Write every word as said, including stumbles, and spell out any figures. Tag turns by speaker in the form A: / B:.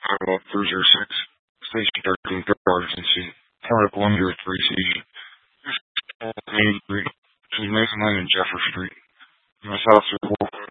A: Iowa three zero six, Station thirteen, Arlington C. Product one zero three C. Main Street, between Mason Lane and Jefferson Street. South Circle.